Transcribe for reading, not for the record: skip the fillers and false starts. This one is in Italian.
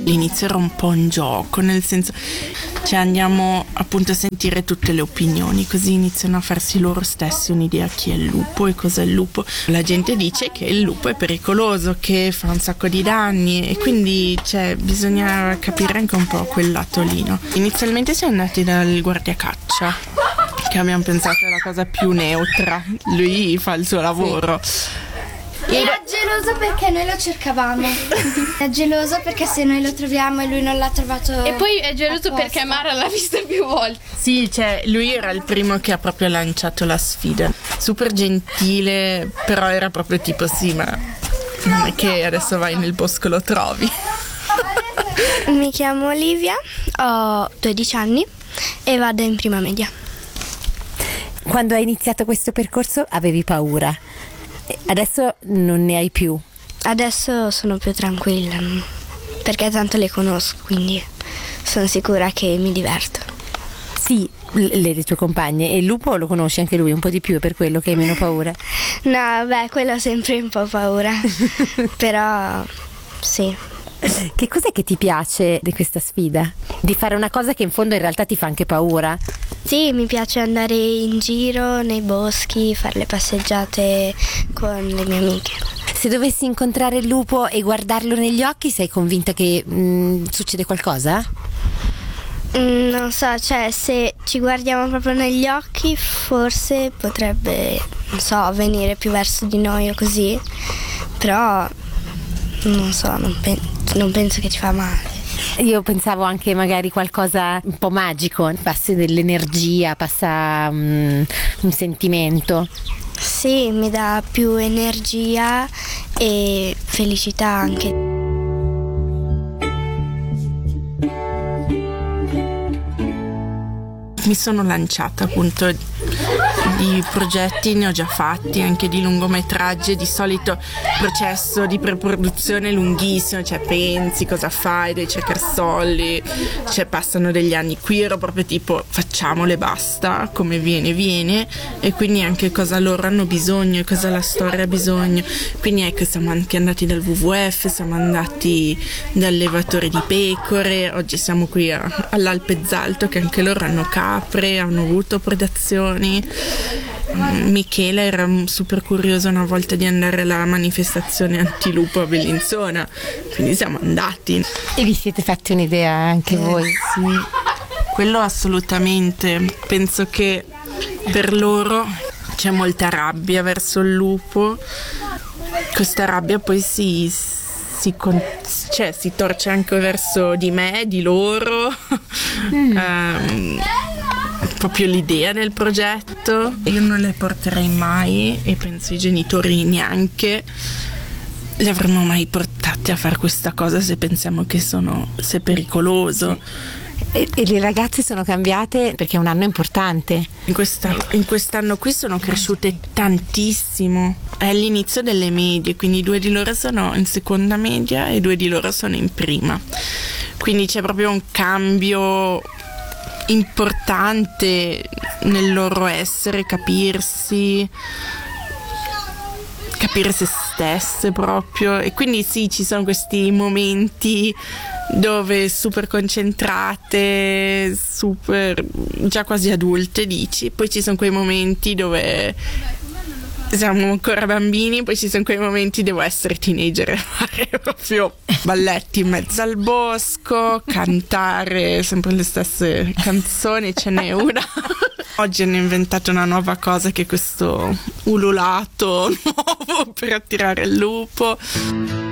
L'inizio era un po' un gioco, nel senso, cioè andiamo appunto a sentire tutte le opinioni, così iniziano a farsi loro stessi un'idea chi è il lupo e cos'è il lupo. La gente dice che il lupo è pericoloso, che fa un sacco di danni, e quindi bisogna capire anche un po' quel lato lì, no? Inizialmente siamo andati dal guardiacaccia, che abbiamo pensato è la cosa più neutra, lui fa il suo lavoro. Era geloso perché noi lo cercavamo. È geloso perché se noi lo troviamo e lui non l'ha trovato. E poi è geloso perché Mara l'ha vista più volte. Sì, lui era il primo che ha proprio lanciato la sfida. Super gentile, però era proprio tipo sì, ma non è che adesso vai nel bosco e lo trovi. Mi chiamo Olivia, ho 12 anni e vado in prima media. Quando hai iniziato questo percorso avevi paura. Adesso non ne hai più? Adesso sono più tranquilla perché tanto le conosco, quindi sono sicura che mi diverto. Sì, le tue compagne. E il lupo lo conosci anche lui un po' di più, è per quello che hai meno paura? No, beh, quello ha sempre un po' paura. Però sì. Che cos'è che ti piace di questa sfida? Di fare una cosa che in fondo in realtà ti fa anche paura? Sì, mi piace andare in giro nei boschi, fare le passeggiate con le mie amiche. Se dovessi incontrare il lupo e guardarlo negli occhi, sei convinta che succede qualcosa? Non so, se ci guardiamo proprio negli occhi forse potrebbe, non so, venire più verso di noi o così, però non so, non penso che ci fa male. Io pensavo anche magari qualcosa un po' magico, passa dell'energia, passa un sentimento. Sì, mi dà più energia e felicità anche. Mi sono lanciata appunto di progetti, ne ho già fatti anche di lungometraggi. Di solito il processo di preproduzione è lunghissimo, pensi cosa fai, devi cercare soldi, passano degli anni. Qui ero proprio tipo facciamole, basta, come viene, e quindi anche cosa loro hanno bisogno e cosa la storia ha bisogno. Quindi ecco, siamo anche andati dal WWF, siamo andati da allevatori di pecore, oggi siamo qui all'Alpezzalto, che anche loro hanno capre, hanno avuto predazioni. Michela era super curiosa una volta di andare alla manifestazione antilupo a Bellinzona, quindi siamo andati. E vi siete fatti un'idea anche voi? Sì, quello assolutamente. Penso che per loro c'è molta rabbia verso il lupo. Questa rabbia poi si torce anche verso di me, di loro. Proprio l'idea del progetto. Io non le porterei mai, e penso i genitori neanche li avremmo mai portati a fare questa cosa se pensiamo che se è pericoloso. E le ragazze sono cambiate perché è un anno importante. In quest'anno qui sono cresciute tantissimo. È all'inizio delle medie, quindi 2 di loro sono in seconda media e 2 di loro sono in prima. Quindi c'è proprio un cambio importante nel loro essere, capire se stesse proprio. E quindi sì, ci sono questi momenti dove super concentrate, super già quasi adulte dici, poi ci sono quei momenti dove siamo ancora bambini, poi ci sono quei momenti devo essere teenager e fare proprio balletti in mezzo al bosco, cantare sempre le stesse canzoni, ce n'è una. Oggi hanno inventato una nuova cosa che è questo ululato nuovo per attirare il lupo.